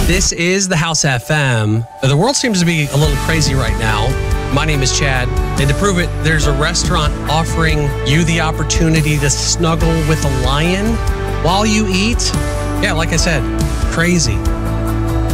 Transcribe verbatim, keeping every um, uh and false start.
This is the House F M. The world seems to be a little crazy right now. My name is Chad, and to prove it, there's a restaurant offering you the opportunity to snuggle with a lion while you eat. Yeah, like I said, crazy.